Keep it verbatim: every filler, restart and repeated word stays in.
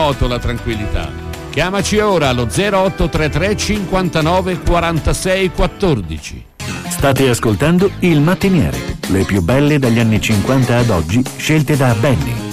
moto la tranquillità. Chiamaci ora allo zero otto tre tre cinquantanove quarantasei quattordici. State ascoltando Il Mattiniere, le più belle dagli anni cinquanta ad oggi, scelte da Benny.